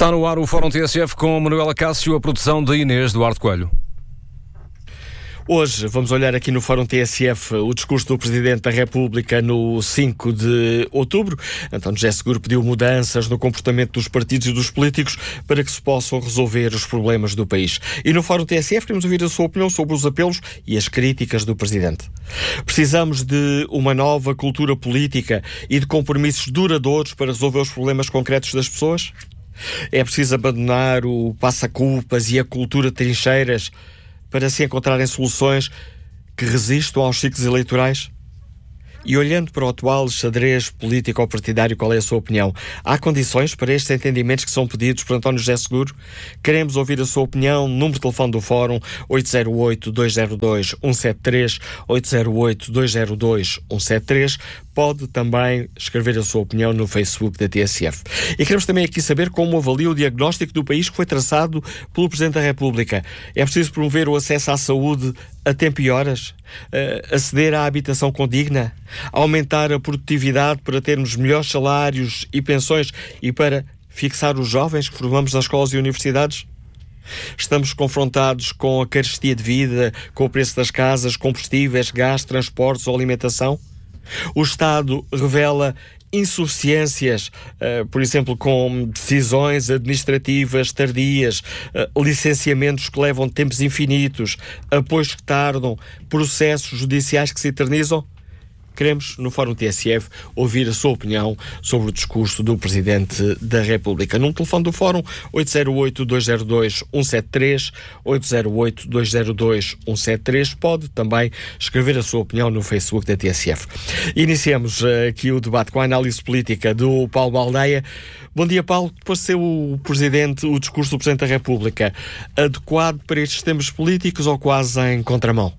Está no ar o Fórum TSF com Manuela Cássio, a produção de Inês Duarte Coelho. Hoje vamos olhar aqui no Fórum TSF o discurso do Presidente da República no 5 de outubro. António José Seguro pediu mudanças no comportamento dos partidos e dos políticos para que se possam resolver os problemas do país. E no Fórum TSF queremos ouvir a sua opinião sobre os apelos e as críticas do Presidente. Precisamos de uma nova cultura política e de compromissos duradouros para resolver os problemas concretos das pessoas? É preciso abandonar o passa-culpas e a cultura de trincheiras para se encontrarem soluções que resistam aos ciclos eleitorais? E olhando para o atual xadrez político-partidário, qual é a sua opinião? Há condições para estes entendimentos que são pedidos por António José Seguro? Queremos ouvir a sua opinião. Número de telefone do Fórum 808-202-173, 808-202-173. Pode também escrever a sua opinião no Facebook da TSF. E queremos também aqui saber como avalia o diagnóstico do país que foi traçado pelo Presidente da República. É preciso promover o acesso à saúde a tempo e horas? Aceder à habitação condigna? Aumentar a produtividade para termos melhores salários e pensões e para fixar os jovens que formamos nas escolas e universidades? Estamos confrontados com a carestia de vida, com o preço das casas, combustíveis, gás, transportes ou alimentação? O Estado revela insuficiências, por exemplo, com decisões administrativas tardias, licenciamentos que levam tempos infinitos, apoios que tardam, processos judiciais que se eternizam? Queremos, no Fórum TSF, ouvir a sua opinião sobre o discurso do Presidente da República. Num telefone do Fórum, 808-202-173, 808-202-173. Pode também escrever a sua opinião no Facebook da TSF. Iniciamos aqui o debate com a análise política do Paulo Baldeia. Bom dia, Paulo. Depois de ser o discurso do Presidente da República, adequado para estes tempos políticos ou quase em contramão?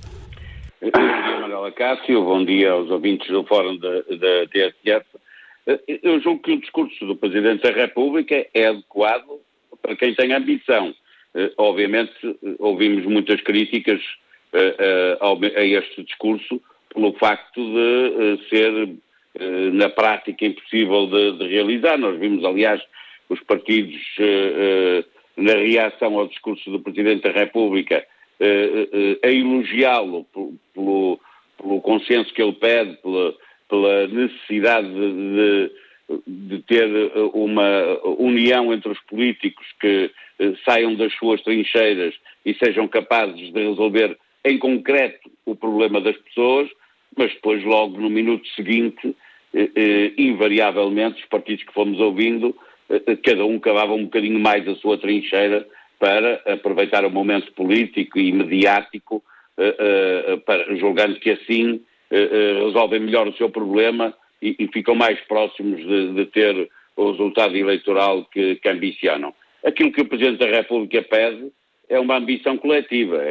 Cássio, bom dia aos ouvintes do Fórum da TSF. Eu julgo que o discurso do Presidente da República é adequado para quem tem ambição. Obviamente, ouvimos muitas críticas a este discurso pelo facto de ser, na prática, impossível de realizar. Nós vimos, aliás, os partidos, na reação ao discurso do Presidente da República, a elogiá-lo pelo consenso que ele pede, pela necessidade de ter uma união entre os políticos que saiam das suas trincheiras e sejam capazes de resolver em concreto o problema das pessoas, mas depois logo no minuto seguinte, invariavelmente, os partidos que fomos ouvindo, cada um cavava um bocadinho mais a sua trincheira para aproveitar o momento político e mediático, julgando que assim resolvem melhor o seu problema e ficam mais próximos de ter o resultado eleitoral que ambicionam. Aquilo que o Presidente da República pede é uma ambição coletiva.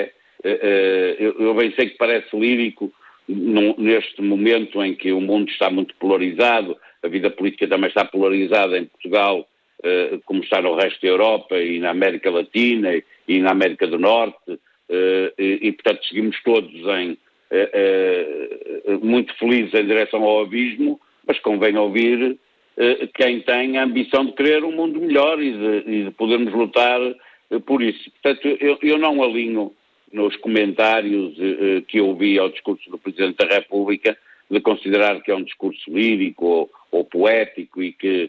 Eu bem sei que parece lírico neste momento em que o mundo está muito polarizado, a vida política também está polarizada em Portugal, como está no resto da Europa e na América Latina e na América do Norte, e portanto seguimos todos muito felizes em direção ao abismo, mas convém ouvir quem tem a ambição de querer um mundo melhor e de podermos lutar por isso. Portanto, eu não alinho nos comentários que eu vi ao discurso do Presidente da República de considerar que é um discurso lírico ou poético e que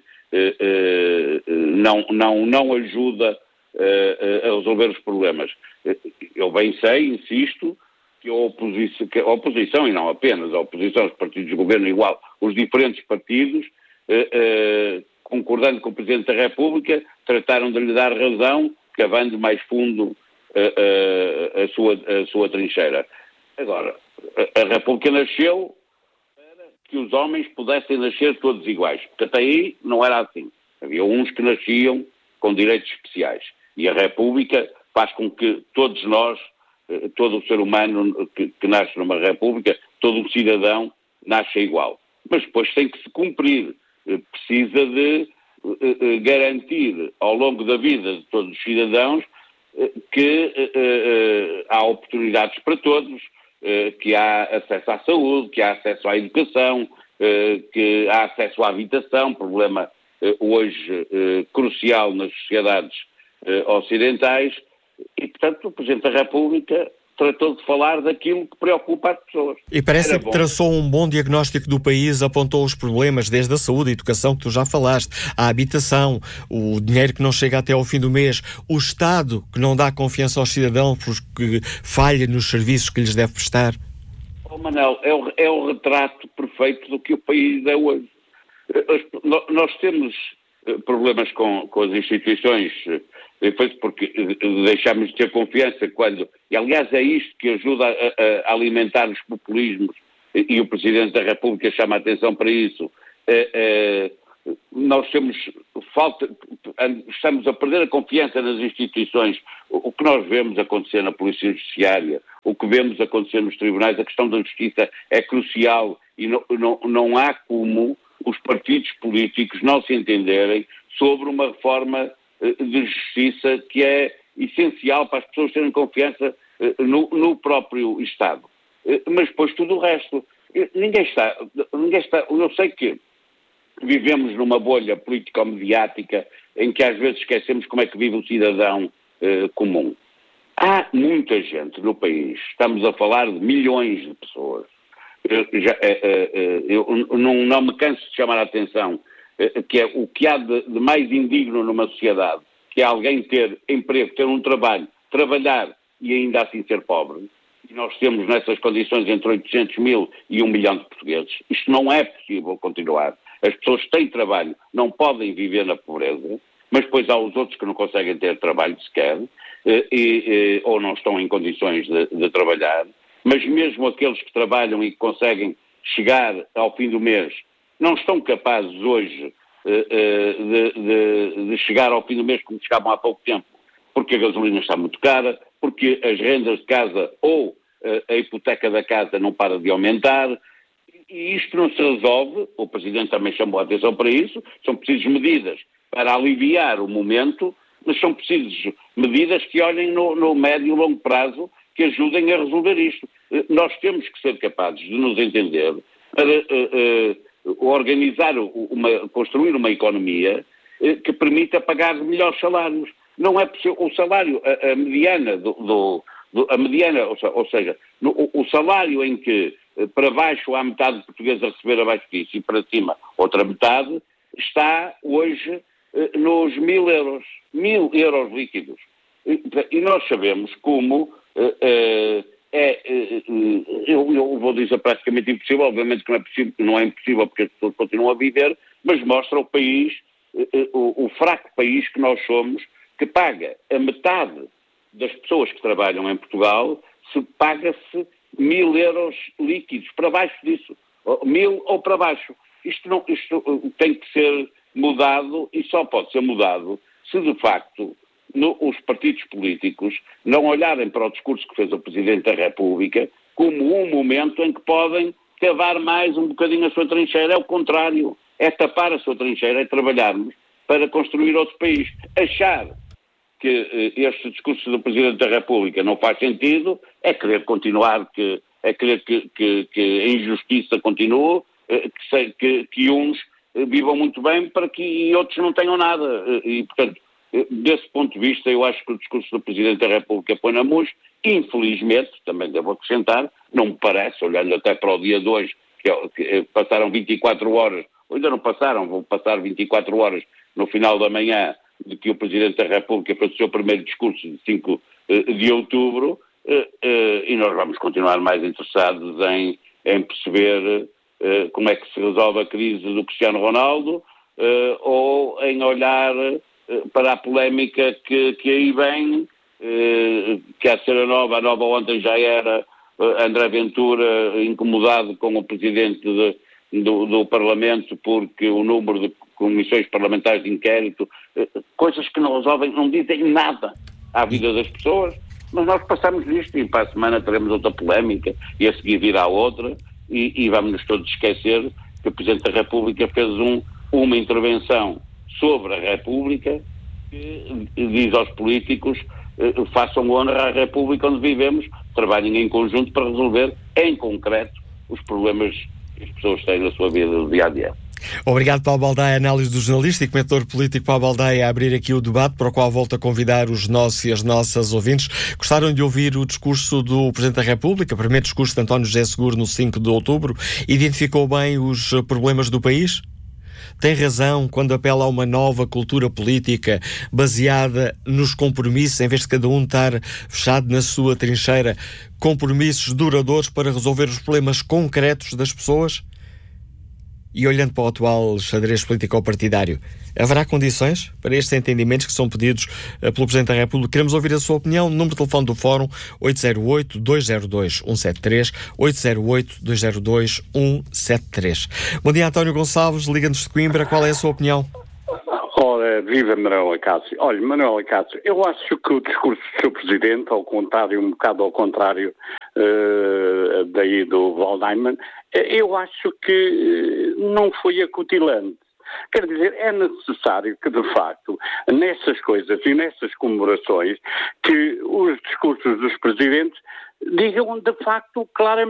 não ajuda a resolver os problemas. Eu bem sei, insisto, que a oposição, e não apenas a oposição, os partidos de governo igual, os diferentes partidos, concordando com o Presidente da República, trataram de lhe dar razão, cavando mais fundo a sua trincheira. Agora, a República nasceu para que os homens pudessem nascer todos iguais, porque até aí não era assim. Havia uns que nasciam com direitos especiais. E a República faz com que todos nós, todo o ser humano que nasce numa República, todo o cidadão, nasce igual. Mas depois tem que se cumprir. Precisa de garantir ao longo da vida de todos os cidadãos que há oportunidades para todos, que há acesso à saúde, que há acesso à educação, que há acesso à habitação, problema hoje crucial nas sociedades ocidentais e, portanto, o Presidente da República tratou de falar daquilo que preocupa as pessoas. E parece que traçou um bom diagnóstico do país, apontou os problemas desde a saúde, a educação, que tu já falaste, a habitação, o dinheiro que não chega até ao fim do mês, o Estado que não dá confiança aos cidadãos porque falha nos serviços que lhes deve prestar. Manel, é o retrato perfeito do que o país é hoje. Nós temos problemas com as instituições, porque deixamos de ter confiança quando... E, aliás, é isto que ajuda a alimentar os populismos, e o Presidente da República chama a atenção para isso. Nós estamos a perder a confiança nas instituições. O que nós vemos acontecer na Polícia Judiciária, o que vemos acontecer nos tribunais, a questão da justiça é crucial e não há como os partidos políticos não se entenderem sobre uma reforma de justiça que é essencial para as pessoas terem confiança no próprio Estado. Mas depois tudo o resto. Ninguém está, eu sei que vivemos numa bolha político-mediática em que às vezes esquecemos como é que vive o cidadão comum. Há muita gente no país, estamos a falar de milhões de pessoas. Eu não me canso de chamar a atenção que é o que há de mais indigno numa sociedade, que é alguém ter emprego, ter um trabalho, trabalhar e ainda assim ser pobre. E nós temos nessas condições entre 800 mil e 1 milhão de portugueses. Isto não é possível continuar. As pessoas têm trabalho, não podem viver na pobreza, mas depois há os outros que não conseguem ter trabalho sequer, ou não estão em condições de trabalhar, mas mesmo aqueles que trabalham e que conseguem chegar ao fim do mês, não estão capazes hoje de chegar ao fim do mês como chegavam há pouco tempo, porque a gasolina está muito cara, porque as rendas de casa ou a hipoteca da casa não para de aumentar, e isto não se resolve, o Presidente também chamou a atenção para isso, são precisas medidas para aliviar o momento, mas são precisas medidas que olhem no médio e longo prazo, que ajudem a resolver isto. Nós temos que ser capazes de nos entender para organizar, construir uma economia que permita pagar melhores salários. Não é possível, o salário, a mediana, ou seja, o salário em que para baixo há metade de portugueses a receber abaixo disso e para cima outra metade, está hoje nos 1.000 euros. 1.000 euros líquidos. E nós sabemos como eu vou dizer praticamente impossível, obviamente que não é impossível porque as pessoas continuam a viver, mas mostra o país, o fraco país que nós somos, que paga a metade das pessoas que trabalham em Portugal, paga-se 1.000 euros líquidos, para baixo disso, 1.000 ou para baixo. Isto tem que ser mudado e só pode ser mudado se de facto os partidos políticos não olharem para o discurso que fez o Presidente da República como um momento em que podem cavar mais um bocadinho a sua trincheira. É o contrário, é tapar a sua trincheira, é trabalharmos para construir outro país. Achar que este discurso do Presidente da República não faz sentido é querer continuar, é querer que a injustiça continue, que uns vivam muito bem para que outros não tenham nada. E, portanto, desse ponto de vista, eu acho que o discurso do Presidente da República põe na mousse. Infelizmente, também devo acrescentar, não me parece, olhando até para o dia de hoje, que passaram 24 horas, ou ainda não passaram, vão passar 24 horas no final da manhã, de que o Presidente da República fez o seu primeiro discurso de 5 de outubro, e nós vamos continuar mais interessados em perceber como é que se resolve a crise do Cristiano Ronaldo, ou em olhar para a polémica que aí vem, que há de ser a nova ontem já era André Ventura incomodado com o Presidente do Parlamento porque o número de comissões parlamentares de inquérito, coisas que não resolvem, não dizem nada à vida das pessoas, mas nós passamos nisto e para a semana teremos outra polémica e a seguir virá outra e vamos-nos todos esquecer que o Presidente da República fez uma intervenção sobre a República que diz aos políticos façam honra à República onde vivemos, trabalhem em conjunto para resolver em concreto os problemas que as pessoas têm na sua vida do dia a dia. Obrigado, Paulo Baldaia, análise do jornalista e comentador político Paulo Baldaia, a abrir aqui o debate para o qual volto a convidar os nossos e as nossas ouvintes. Gostaram de ouvir o discurso do Presidente da República, o primeiro discurso de António José Seguro no 5 de outubro? Identificou bem os problemas do país? Tem razão quando apela a uma nova cultura política baseada nos compromissos, em vez de cada um estar fechado na sua trincheira, compromissos duradouros para resolver os problemas concretos das pessoas? E olhando para o atual xadrez político-partidário, haverá condições para estes entendimentos que são pedidos pelo Presidente da República? Queremos ouvir a sua opinião. Número de telefone do Fórum 808-202-173, 808-202-173. Bom dia, António Gonçalves, Liga-nos de Coimbra. Qual é a sua opinião? Ora, viva Manuel Acácio. Olha, Manuel Acácio, eu acho que o discurso do Sr. Presidente, um bocado ao contrário daí do Waldheim, eu acho que não foi acutilante. Quer dizer, é necessário que, de facto, nessas coisas e nessas comemorações, que os discursos dos presidentes digam, de facto, claramente